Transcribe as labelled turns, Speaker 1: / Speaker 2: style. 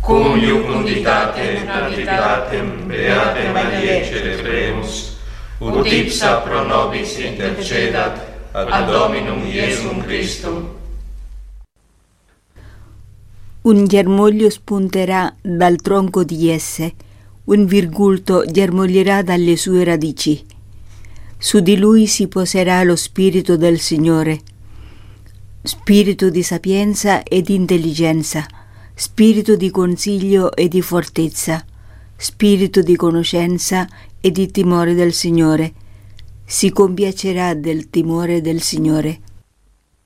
Speaker 1: cum iucum dictatem navitatem beate Mariae celebremus, ut ipsa pro nobis intercedat ad Dominum Iesum Christum.
Speaker 2: Un germoglio spunterà dal tronco di esse, un virgulto germoglierà dalle sue radici. Su di lui si poserà lo Spirito del Signore, spirito di sapienza e di intelligenza, spirito di consiglio e di fortezza, spirito di conoscenza e di timore del Signore. Si compiacerà del timore del Signore.